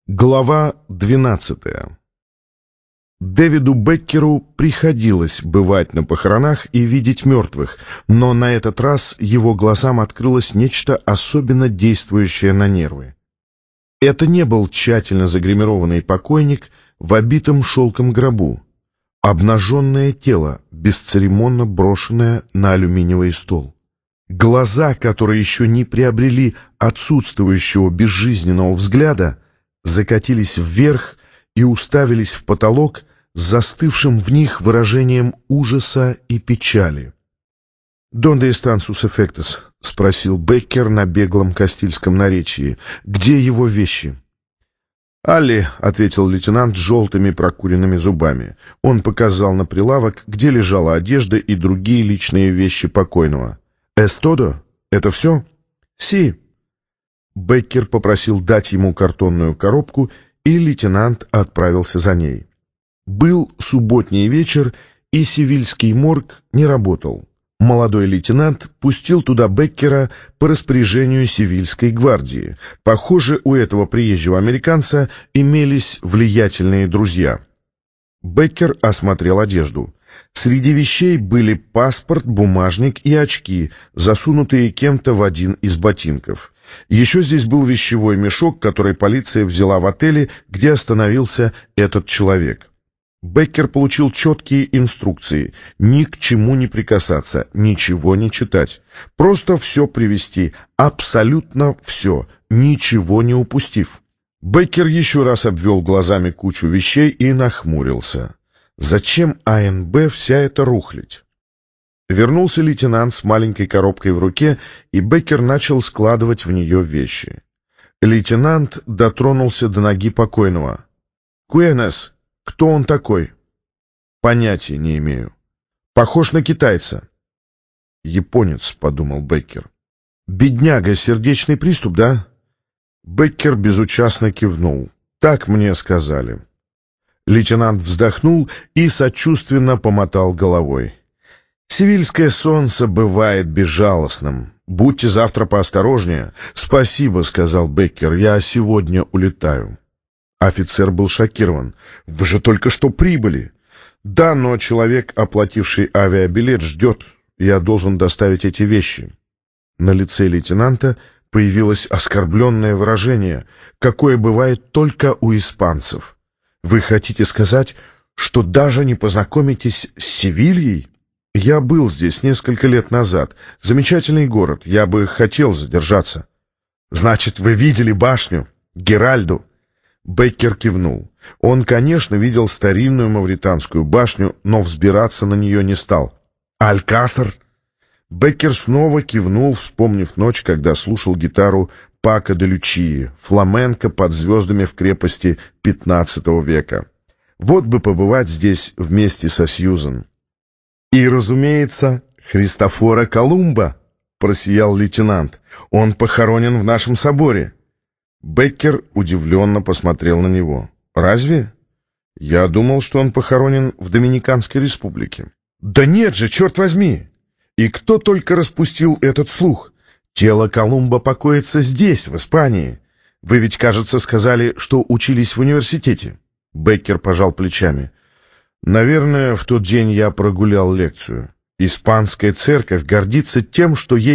Глава 12. Дэвиду Беккеру приходилось бывать на похоронах и видеть мертвых, но на этот раз его глазам открылось нечто особенно действующее на нервы. Это не был тщательно загримированный покойник в обитом шелком гробу. Обнаженное тело, бесцеремонно брошенное на алюминиевый стол. Глаза, которые еще не приобрели отсутствующего безжизненного взгляда, закатились вверх и уставились в потолок с застывшим в них выражением ужаса и печали. «Донde están sus efectos?» — спросил Беккер на беглом кастильском наречии. «Где его вещи?» «Алли», — ответил лейтенант с желтыми прокуренными зубами. Он показал на прилавок, где лежала одежда и другие личные вещи покойного. «Es todo? Это все?» «Си». Беккер попросил дать ему картонную коробку, и лейтенант отправился за ней. Был субботний вечер, и севильский морг не работал. Молодой лейтенант пустил туда Беккера по распоряжению Севильской гвардии. Похоже, у этого приезжего американца имелись влиятельные друзья. Беккер осмотрел одежду. Среди вещей были паспорт, бумажник и очки, засунутые кем-то в один из ботинков. Еще здесь был вещевой мешок, который полиция взяла в отеле, где остановился этот человек. Беккер получил четкие инструкции: ни к чему не прикасаться, ничего не читать, просто все привезти, абсолютно все, ничего не упустив. Беккер еще раз обвел глазами кучу вещей и нахмурился. Зачем АНБ вся эта рухлядь? Вернулся лейтенант с маленькой коробкой в руке, и Беккер начал складывать в нее вещи. Лейтенант дотронулся до ноги покойного. «Куэнес, кто он такой?» «Понятия не имею. Похож на китайца». «Японец», — подумал Беккер. «Бедняга, сердечный приступ, да?» Беккер безучастно кивнул. «Так мне сказали». Лейтенант вздохнул и сочувственно помотал головой. «Севильское солнце бывает безжалостным. Будьте завтра поосторожнее». «Спасибо», — сказал Беккер, — «я сегодня улетаю». Офицер был шокирован. «Вы же только что прибыли». «Да, но человек, оплативший авиабилет, ждет. Я должен доставить эти вещи». На лице лейтенанта появилось оскорбленное выражение, какое бывает только у испанцев. «Вы хотите сказать, что даже не познакомитесь с Севильей?» «Я был здесь несколько лет назад. Замечательный город. Я бы хотел задержаться». «Значит, вы видели башню? Геральду?» Беккер кивнул. Он, конечно, видел старинную мавританскую башню, но взбираться на нее не стал. «Алькасар?» Беккер снова кивнул, вспомнив ночь, когда слушал гитару Пако де Лючии, фламенко под звездами в крепости XV века. Вот бы побывать здесь вместе со Сьюзен. «И, разумеется, Христофора Колумба», — просиял лейтенант. «Он похоронен в нашем соборе». Беккер удивленно посмотрел на него. «Разве? Я думал, что он похоронен в Доминиканской республике». «Да нет же, черт возьми! И кто только распустил этот слух? Тело Колумба покоится здесь, в Испании. Вы ведь, кажется, сказали, что учились в университете». Беккер пожал плечами. «Наверное, в тот день я прогулял лекцию. Испанская церковь гордится тем, что ей